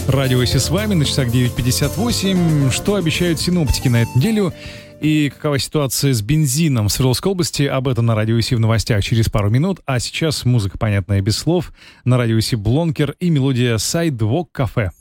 Радио Иси с вами на часах 9:58. Что обещают синоптики на эту неделю? И какова ситуация с бензином в Свердловской области? Об этом на Радио Иси в новостях через пару минут. А сейчас музыка, понятная без слов. На Радио Иси Блонкер и мелодия «Сайдвок Кафе».